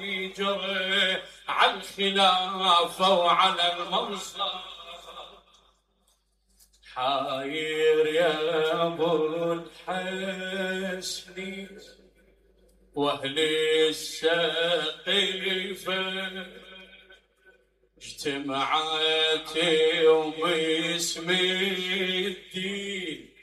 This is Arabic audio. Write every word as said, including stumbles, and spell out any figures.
اللي جرى على الخلافة وعلى المنصب. حاير يا ابو الحسن واهل السقيفه اجتمعت وباسم الدين